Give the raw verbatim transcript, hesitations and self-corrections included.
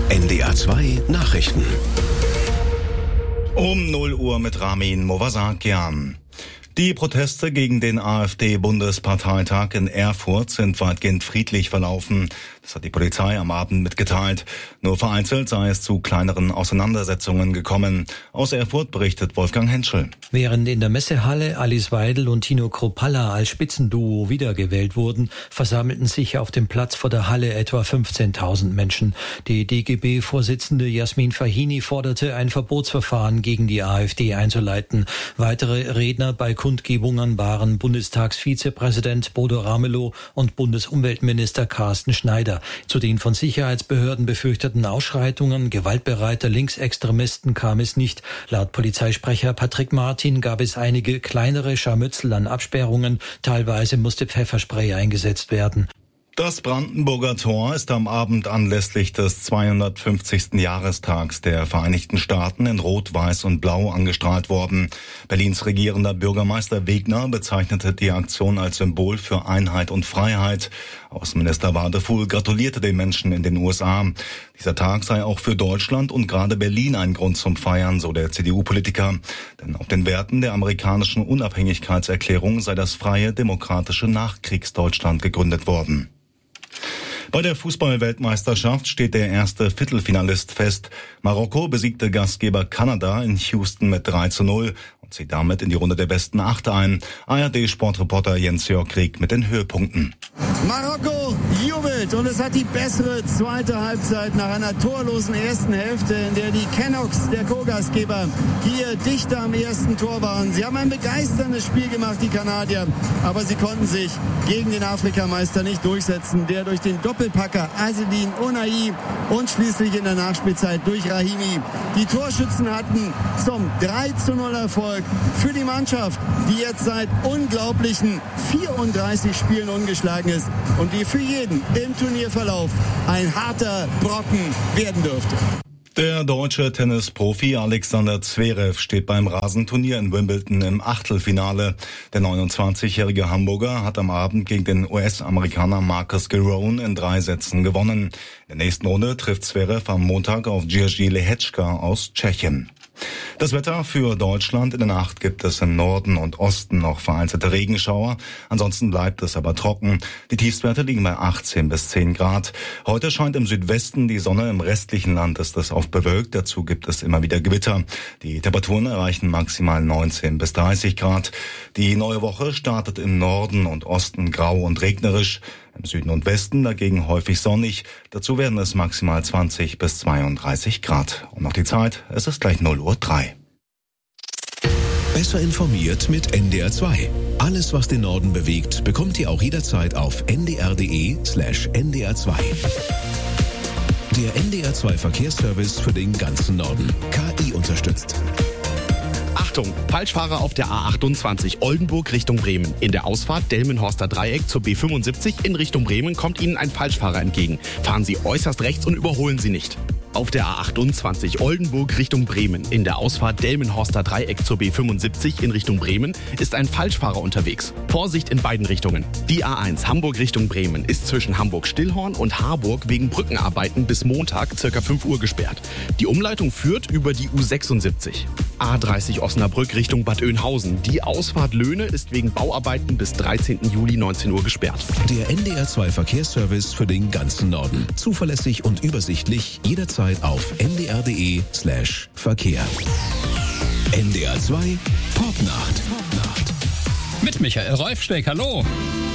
N D R zwei Nachrichten. Um null Uhr mit Ramin Movasakian. Die Proteste gegen den AfD-Bundesparteitag in Erfurt sind weitgehend friedlich verlaufen. Das hat die Polizei am Abend mitgeteilt. Nur vereinzelt sei es zu kleineren Auseinandersetzungen gekommen. Aus Erfurt berichtet Wolfgang Henschel. Während in der Messehalle Alice Weidel und Tino Kruppalla als Spitzenduo wiedergewählt wurden, versammelten sich auf dem Platz vor der Halle etwa fünfzehntausend Menschen. Die D G B-Vorsitzende Jasmin Fahini forderte, ein Verbotsverfahren gegen die AfD einzuleiten. Weitere Redner bei Kundgebungen waren Bundestagsvizepräsident Bodo Ramelow und Bundesumweltminister Carsten Schneider. Zu den von Sicherheitsbehörden befürchteten Ausschreitungen gewaltbereiter Linksextremisten kam es nicht. Laut Polizeisprecher Patrick Martin gab es einige kleinere Scharmützel an Absperrungen. Teilweise musste Pfefferspray eingesetzt werden. Das Brandenburger Tor ist am Abend anlässlich des zweihundertfünfzigsten Jahrestags der Vereinigten Staaten in Rot, Weiß und Blau angestrahlt worden. Berlins regierender Bürgermeister Wegner bezeichnete die Aktion als Symbol für Einheit und Freiheit. Außenminister Wadefuhl gratulierte den Menschen in den U S A. Dieser Tag sei auch für Deutschland und gerade Berlin ein Grund zum Feiern, so der C D U-Politiker. Denn auf den Werten der amerikanischen Unabhängigkeitserklärung sei das freie, demokratische Nachkriegsdeutschland gegründet worden. Bei der Fußball-Weltmeisterschaft steht der erste Viertelfinalist fest. Marokko besiegte Gastgeber Kanada in Houston mit drei zu null und zieht damit in die Runde der besten acht ein. A R D-Sportreporter Jens-Jörg Krieg mit den Höhepunkten. Marokko jubelt und es hat die bessere zweite Halbzeit nach einer torlosen ersten Hälfte, in der die Canucks, der Co-Gastgeber, hier dichter am ersten Tor waren. Sie haben ein begeisterndes Spiel gemacht, die Kanadier, aber sie konnten sich gegen den Afrikameister nicht durchsetzen, der durch den Doppelpacker Azzedine Ounahi und schließlich in der Nachspielzeit durch Rahimi die Torschützen hatten zum drei zu null Erfolg für die Mannschaft, die jetzt seit unglaublichen vierunddreißig Spielen ungeschlagen ist und die für jeden im Turnierverlauf ein harter Brocken werden dürfte. Der deutsche Tennisprofi Alexander Zverev steht beim Rasenturnier in Wimbledon im Achtelfinale. Der neunundzwanzigjährige Hamburger hat am Abend gegen den U S-Amerikaner Marcus Giron in drei Sätzen gewonnen. In der nächsten Runde trifft Zverev am Montag auf Jiří Lehečka aus Tschechien. Das Wetter für Deutschland: in der Nacht gibt es im Norden und Osten noch vereinzelte Regenschauer. Ansonsten bleibt es aber trocken. Die Tiefstwerte liegen bei achtzehn bis zehn Grad. Heute scheint im Südwesten die Sonne, im restlichen Land ist es oft bewölkt. Dazu gibt es immer wieder Gewitter. Die Temperaturen erreichen maximal neunzehn bis dreißig Grad. Die neue Woche startet im Norden und Osten grau und regnerisch. Im Süden und Westen dagegen häufig sonnig. Dazu werden es maximal zwanzig bis zweiunddreißig Grad. Und noch die Zeit, es ist gleich null Uhr drei. Besser informiert mit N D R zwei. Alles, was den Norden bewegt, bekommt ihr auch jederzeit auf n d r punkt d e slash n d r zwei. Der N D R zwei Verkehrsservice für den ganzen Norden. K I unterstützt. Achtung, Falschfahrer auf der A achtundzwanzig Oldenburg Richtung Bremen. In der Ausfahrt Delmenhorster Dreieck zur B fünfundsiebzig in Richtung Bremen kommt Ihnen ein Falschfahrer entgegen. Fahren Sie äußerst rechts und überholen Sie nicht. Auf der A achtundzwanzig Oldenburg Richtung Bremen. In der Ausfahrt Delmenhorster Dreieck zur B fünfundsiebzig in Richtung Bremen ist ein Falschfahrer unterwegs. Vorsicht in beiden Richtungen. Die A eins Hamburg Richtung Bremen ist zwischen Hamburg-Stillhorn und Harburg wegen Brückenarbeiten bis Montag ca. fünf Uhr gesperrt. Die Umleitung führt über die U sechsundsiebzig. A dreißig Osnabrück Richtung Bad Oeynhausen. Die Ausfahrt Löhne ist wegen Bauarbeiten bis dreizehnten Juli neunzehn Uhr gesperrt. Der N D R zwei Verkehrsservice für den ganzen Norden. Zuverlässig und übersichtlich, jederzeit auf n d r punkt d e slash Verkehr. N D R zwei Popnacht. Mit Michael Rolfschweck, hallo.